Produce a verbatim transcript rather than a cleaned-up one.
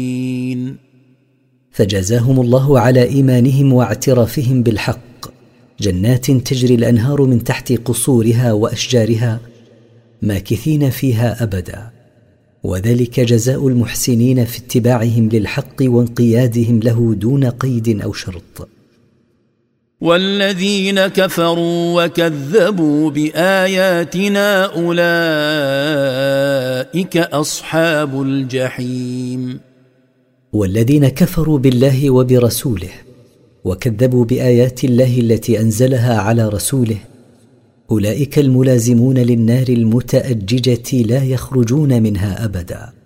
فجزاهم الله على إيمانهم واعترافهم بالحق جنات تجري الأنهار من تحت قصورها وأشجارها ماكثين فيها أبدا، وذلك جزاء المحسنين في اتباعهم للحق وانقيادهم له دون قيد أو شرط. والذين كفروا وكذبوا بآياتنا أولئك أصحاب الجحيم. والذين كفروا بالله وبرسوله وكذبوا بآيات الله التي أنزلها على رسوله أولئك الملازمون للنار المتأججة لا يخرجون منها أبدا.